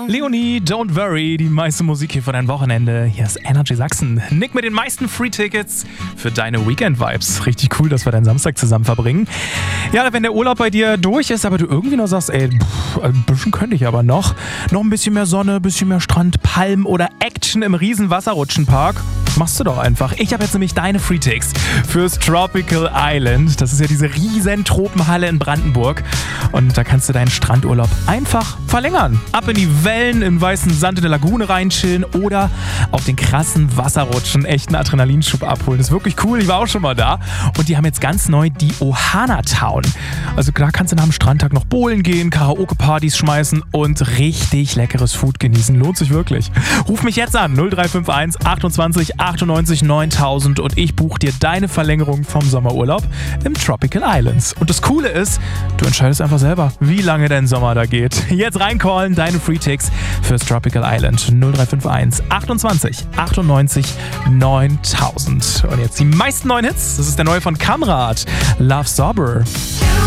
Leonie, Don't Worry, die meiste Musik hier für dein Wochenende. Hier ist Energy Sachsen. Nick mit den meisten Free-Tickets für deine Weekend-Vibes. Richtig cool, dass wir deinen Samstag zusammen verbringen. Ja, wenn der Urlaub bei dir durch ist, aber du irgendwie noch sagst, ein bisschen könnte ich aber noch. Noch ein bisschen mehr Sonne, ein bisschen mehr Strand, Palmen oder Action im riesen Wasserrutschenpark. Machst du doch einfach. Ich habe jetzt nämlich deine Free-Tickets fürs Tropical Island. Das ist ja diese riesen Tropenhalle in Brandenburg. Und da kannst du deinen Strandurlaub einfach verlängern. Ab in die Wellen, im weißen Sand in der Lagune reinchillen oder auf den krassen Wasserrutschen echten Adrenalinschub abholen. Das ist wirklich cool, ich war auch schon mal da. Und die haben jetzt ganz neu die Ohana Town. Also da kannst du nach dem Strandtag noch bowlen gehen, Karaoke-Partys schmeißen und richtig leckeres Food genießen. Lohnt sich wirklich. Ruf mich jetzt an, 0351 28 98 9000 und ich buche dir deine Verlängerung vom Sommerurlaub im Tropical Islands. Und das Coole ist, du entscheidest einfach selber, wie lange dein Sommer da geht. Jetzt reincallen, deine Free-Ticks fürs Tropical Island 0351 28 98 9000. Und jetzt die meisten neuen Hits. Das ist der neue von Kamrat, Love Sober.